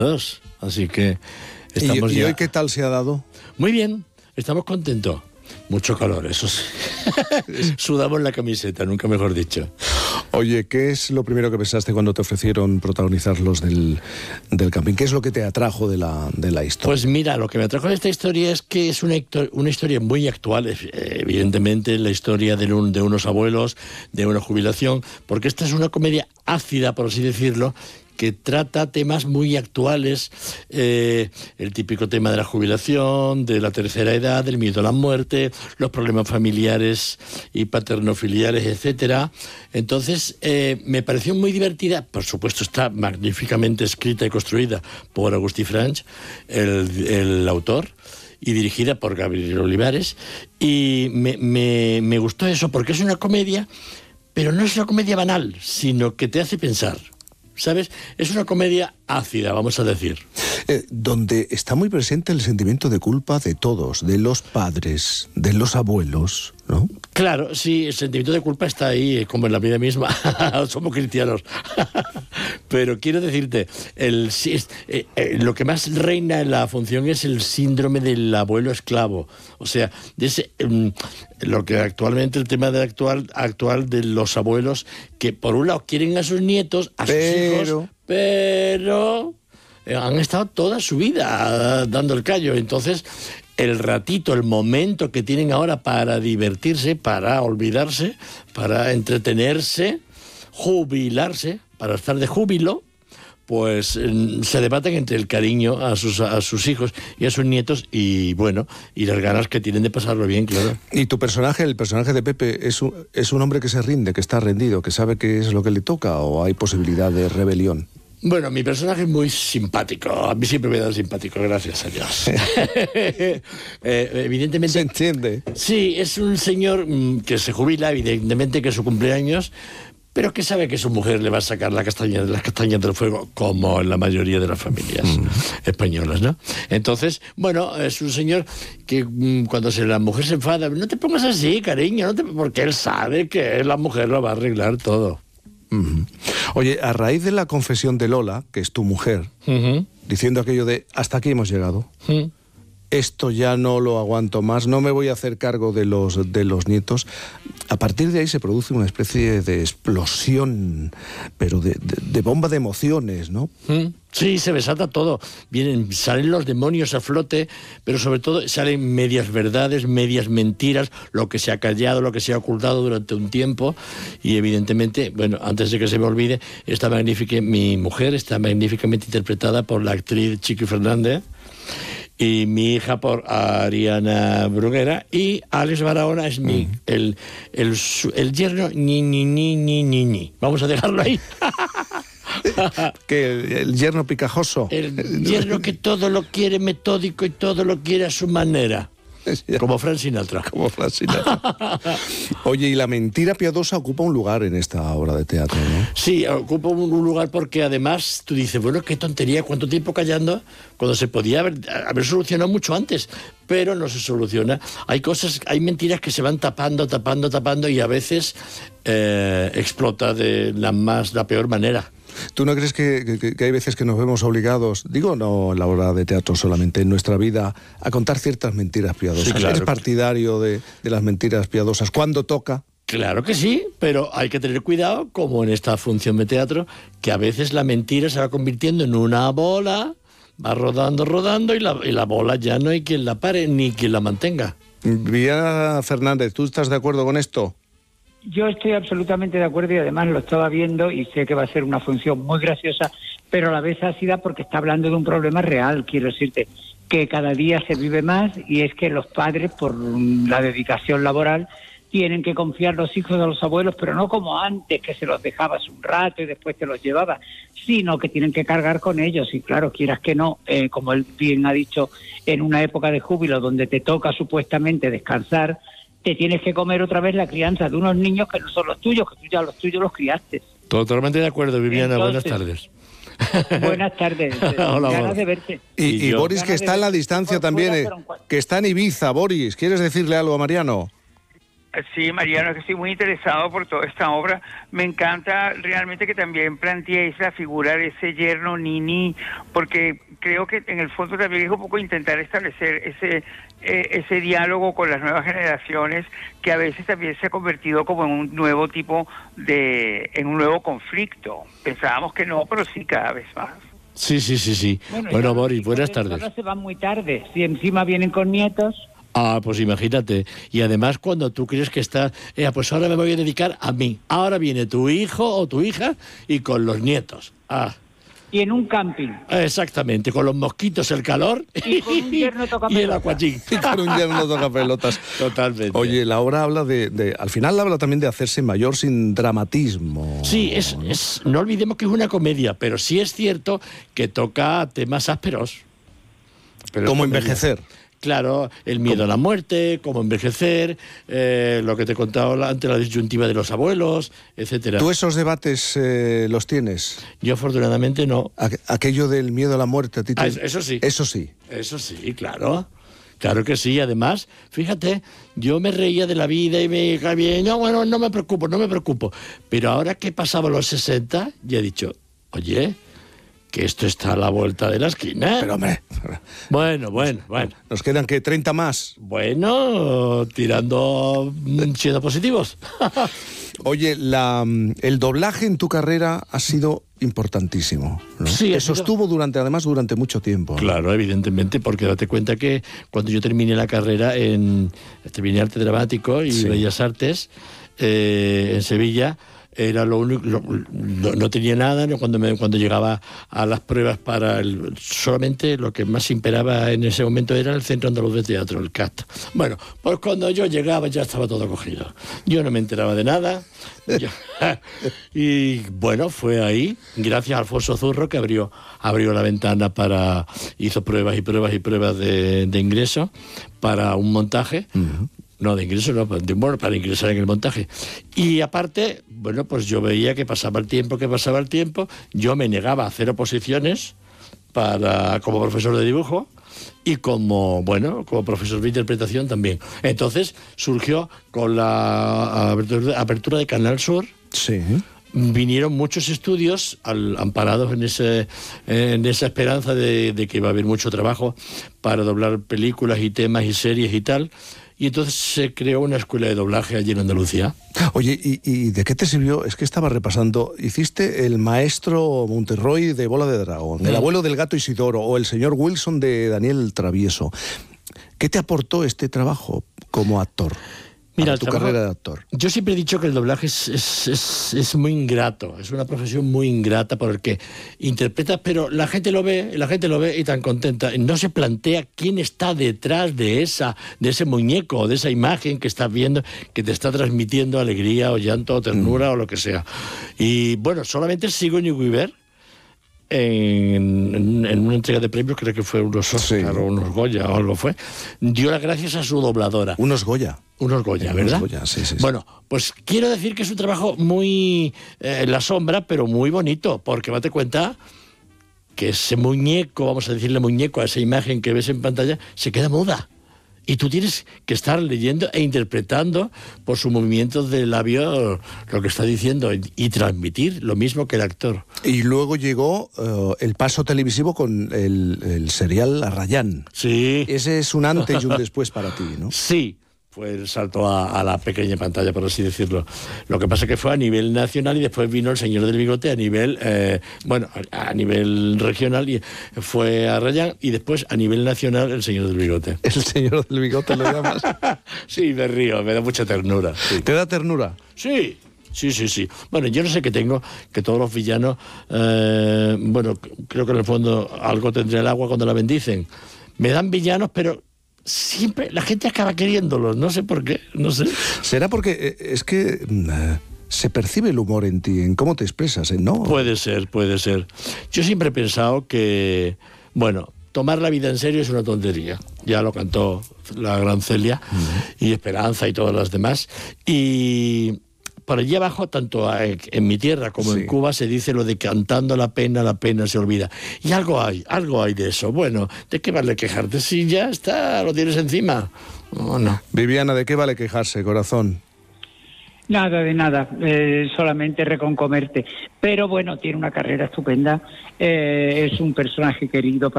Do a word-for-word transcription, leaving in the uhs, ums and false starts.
Dos. Así que estamos ¿Y, y ya... hoy qué tal se ha dado? Muy bien, estamos contentos. Mucho calor, eso sí. Sudamos la camiseta, nunca mejor dicho. Oye, ¿qué es lo primero que pensaste cuando te ofrecieron protagonizar los del, del camping? ¿Qué es lo que te atrajo de la, de la historia? Pues mira, lo que me atrajo de esta historia es que es una, una historia muy actual, evidentemente, la historia de, un, de unos abuelos, de una jubilación, porque esta es una comedia ácida, por así decirlo, que trata temas muy actuales, eh, el típico tema de la jubilación, de la tercera edad, del miedo a la muerte, los problemas familiares y paternofiliares, etcétera. Entonces, eh, me pareció muy divertida. Por supuesto, está magníficamente escrita y construida por Agustí Franch, el, el autor, y dirigida por Gabriel Olivares. Y me, me, me gustó eso, porque es una comedia, pero no es una comedia banal, sino que te hace pensar. ¿Sabes? Es una comedia ácida, vamos a decir. Eh, donde está muy presente el sentimiento de culpa de todos, de los padres, de los abuelos, ¿no? Claro, sí, el sentimiento de culpa está ahí, como en la vida misma. Somos cristianos. Pero quiero decirte, el, eh, eh, lo que más reina en la función es el síndrome del abuelo esclavo. O sea, de ese, eh, lo que actualmente, el tema del actual, actual de los abuelos, que por un lado quieren a sus nietos, a pero... sus hijos, pero eh, han estado toda su vida dando el callo. Entonces, el ratito, el momento que tienen ahora para divertirse, para olvidarse, para entretenerse, jubilarse, para estar de júbilo, pues eh, se debaten entre el cariño a sus, a sus hijos y a sus nietos y, bueno, y las ganas que tienen de pasarlo bien, claro. Y tu personaje, el personaje de Pepe, ¿es un, es un hombre que se rinde, que está rendido, que sabe qué es lo que le toca, o hay posibilidad de rebelión? Bueno, mi personaje es muy simpático. A mí siempre me da simpático, gracias a Dios. eh, evidentemente... ¿Se entiende? Sí, es un señor mmm, que se jubila, evidentemente que es su cumpleaños, pero que sabe que su mujer le va a sacar la castaña, las castañas del fuego, como en la mayoría de las familias mm. españolas, ¿no? Entonces, bueno, es un señor que mmm, cuando se, la mujer se enfada, no te pongas así, cariño, no te, porque él sabe que la mujer lo va a arreglar todo. Uh-huh. Oye, a raíz de la confesión de Lola, que es tu mujer, uh-huh. diciendo aquello de hasta aquí hemos llegado, uh-huh. esto ya no lo aguanto más, no me voy a hacer cargo de los, de los nietos, a partir de ahí se produce una especie de explosión, pero de, de, de bomba de emociones, ¿no? Uh-huh. Sí, se desata todo. Vienen, salen los demonios a flote, pero sobre todo salen medias verdades, medias mentiras, lo que se ha callado, lo que se ha ocultado durante un tiempo. Y evidentemente, bueno, antes de que se me olvide, esta magnífica, mi mujer está magníficamente interpretada por la actriz Chiqui Fernández, y mi hija por Ariana Bruguera, y Alex Barahona es mi, mm. el, el, el yerno ni, ni, ni, ni, ni, ni. Vamos a dejarlo ahí. ¿Que el, el yerno picajoso? El yerno que todo lo quiere metódico y todo lo quiere a su manera. Como Frank Sinatra. Como Frank Sinatra. Oye, y la mentira piadosa ocupa un lugar en esta obra de teatro, ¿no? Sí, ocupa un lugar porque además tú dices, bueno, qué tontería, cuánto tiempo callando, cuando se podía haber, haber solucionado mucho antes, pero no se soluciona. Hay cosas, hay mentiras que se van tapando, tapando, tapando y a veces eh, explota de la más, la peor manera. ¿Tú no crees que, que, que hay veces que nos vemos obligados, digo no en la obra de teatro solamente, en nuestra vida, a contar ciertas mentiras piadosas? Sí, claro. ¿Eres partidario de, de las mentiras piadosas cuando toca? Claro que sí, pero hay que tener cuidado, como en esta función de teatro, que a veces la mentira se va convirtiendo en una bola, va rodando, rodando, y la, y la bola ya no hay quien la pare ni quien la mantenga. Viviana Fernández, ¿tú estás de acuerdo con esto? Yo estoy absolutamente de acuerdo y además lo estaba viendo y sé que va a ser una función muy graciosa, pero a la vez ácida porque está hablando de un problema real, quiero decirte, que cada día se vive más y es que los padres, por la dedicación laboral, tienen que confiar los hijos de los abuelos, pero no como antes, que se los dejabas un rato y después te los llevabas, sino que tienen que cargar con ellos. Y claro, quieras que no, eh, como él bien ha dicho, en una época de júbilo donde te toca supuestamente descansar, te tienes que comer otra vez la crianza de unos niños que no son los tuyos, que tú ya los tuyos los criaste. Totalmente de acuerdo, Viviana. Entonces, buenas tardes. Buenas tardes. Hola, ganas de verte. Y, y, y Boris, que está en la distancia también, eh, que está en Ibiza. Boris, ¿quieres decirle algo a Mariano? Sí, Mariano, es que estoy muy interesado por toda esta obra. Me encanta realmente que también planteéis la figura de ese yerno Nini, porque creo que en el fondo también es un poco intentar establecer ese eh, ese diálogo con las nuevas generaciones, que a veces también se ha convertido como en un nuevo tipo de, en un nuevo conflicto. Pensábamos que no, pero sí cada vez más. Sí, sí, sí, sí. Bueno, bueno Boris, buenas tardes. Ahora se van muy tarde, si encima vienen con nietos... Ah, pues imagínate. Y además cuando tú crees que estás... Eh, pues ahora me voy a dedicar a mí. Ahora viene tu hijo o tu hija y con los nietos. Ah. Y en un camping. Exactamente, con los mosquitos, el calor y, con un yerno toca y el acuachín. Y con un yerno toca pelotas. Totalmente. Oye, la obra habla de, de... Al final habla también de hacerse mayor sin dramatismo. Sí, es, es, no olvidemos que es una comedia, pero sí es cierto que toca temas ásperos. Pero como envejecer. Claro, el miedo ¿Cómo? a la muerte, cómo envejecer, eh, lo que te he contado antes, la disyuntiva de los abuelos, etcétera. ¿Tú esos debates eh, los tienes? Yo afortunadamente no. Aqu aquello del miedo a la muerte, a ti te... ah, eso sí. Eso sí. Eso sí, claro. Claro que sí. Además, fíjate, yo me reía de la vida y me caía bien. No, bueno, no me preocupo, no me preocupo. Pero ahora que pasaba los sesenta, ya he dicho, oye... que esto está a la vuelta de la esquina. Pero, hombre... Bueno, bueno, bueno. ¿Nos quedan, qué, treinta más? Bueno, tirando... siendo positivos. Oye, la, el doblaje en tu carrera ha sido importantísimo, ¿no? Sí. Eso sido... estuvo durante, además, durante mucho tiempo, ¿no? Claro, evidentemente, porque date cuenta que cuando yo terminé la carrera en... terminé Arte Dramático y sí. Bellas Artes eh, en Sevilla... era lo único, lo, no, no tenía nada, ¿no? cuando me, cuando llegaba a las pruebas para el, solamente lo que más imperaba en ese momento era el Centro Andaluz de Teatro, el C A T. Bueno, pues cuando yo llegaba ya estaba todo cogido. Yo no me enteraba de nada. Yo, y bueno, fue ahí, gracias a Alfonso Zurro, que abrió, abrió la ventana para, hizo pruebas y pruebas y pruebas de, de ingreso para un montaje. Uh-huh. No, de ingreso no, de, bueno, para ingresar en el montaje. Y aparte, bueno, pues yo veía que pasaba el tiempo, que pasaba el tiempo, yo me negaba a hacer oposiciones para, como profesor de dibujo y como, bueno, como profesor de interpretación también. Entonces surgió con la apertura, apertura de Canal Sur. Sí. Vinieron muchos estudios al, amparados en, ese, en esa esperanza de, de que iba a haber mucho trabajo para doblar películas y temas y series y tal. Y entonces se creó una escuela de doblaje allí en Andalucía. Oye, ¿y, y de qué te sirvió? Es que estaba repasando. Hiciste El maestro Monterroy de Bola de Dragón, mm. El abuelo del gato Isidoro o El señor Wilson de Daniel Travieso. ¿Qué te aportó este trabajo como actor? Mira, tu trabajo, carrera de actor. Yo siempre he dicho que el doblaje es, es, es, es muy ingrato, es una profesión muy ingrata porque interpretas, pero la gente lo ve, la gente lo ve y tan contenta. No se plantea quién está detrás de esa, de ese muñeco, de esa imagen que estás viendo, que te está transmitiendo alegría o llanto o ternura mm. o lo que sea. Y bueno, solamente Sigourney Weaver, En, en, en una entrega de premios, creo que fue unos Oscar sí. o unos Goya o algo fue, dio las gracias a su dobladora. Unos Goya. Unos Goya, ¿verdad? Unos Goya, sí, sí, bueno, pues quiero decir que es un trabajo muy eh, en la sombra, pero muy bonito, porque date cuenta que ese muñeco, vamos a decirle muñeco, a esa imagen que ves en pantalla, se queda muda. Y tú tienes que estar leyendo e interpretando por sus movimientos de labio lo que está diciendo y, y transmitir lo mismo que el actor. Y luego llegó uh, el paso televisivo con el, el serial Arrayán. Sí. Ese es un antes y un después para ti, ¿no? Sí. Fue el salto a, a la pequeña pantalla, por así decirlo. Lo que pasa es que fue a nivel nacional y después vino El señor del bigote a nivel, eh, bueno, a, a nivel regional y fue a Arrayán y después a nivel nacional El señor del bigote. ¿El señor del bigote lo llamas? Sí, me río, me da mucha ternura. Sí. ¿Te da ternura? Sí. Sí, sí, sí. Bueno, yo no sé qué tengo, que todos los villanos, eh, bueno, creo que en el fondo algo tendrá el agua cuando la bendicen. Me dan villanos, pero siempre la gente acaba queriéndolos, no sé por qué, no sé. ¿Será porque es que uh, se percibe el humor en ti, en cómo te expresas, ¿no? Puede ser, puede ser. Yo siempre he pensado que, bueno, tomar la vida en serio es una tontería. Ya lo cantó la gran Celia, uh-huh. y Esperanza y todas las demás. Y por allí abajo, tanto en mi tierra como sí. en Cuba, se dice lo de cantando la pena, la pena se olvida. Y algo hay, algo hay de eso. Bueno, ¿de qué vale quejarte? Si ya está, lo tienes encima. ¿O no? Viviana, ¿de qué vale quejarse, corazón? Nada de nada, eh, solamente reconcomerte. Pero bueno, tiene una carrera estupenda, eh, es un personaje querido para